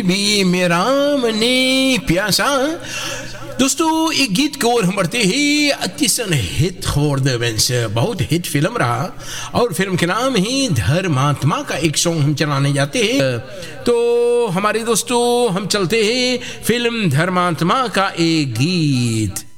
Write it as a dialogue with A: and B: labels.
A: भी मेरा मने प्यासा। दोस्तों एक गीत की ओर हम बढ़ते ही। अतिशन हिट होorde mensen, बहुत हिट फिल्म रहा और फिल्म के नाम ही धर्मात्मा का एक सॉन्ग हम चलाने जाते हैं। तो हमारे दोस्तों हम चलते हैं फिल्म धर्मात्मा का एक गीत।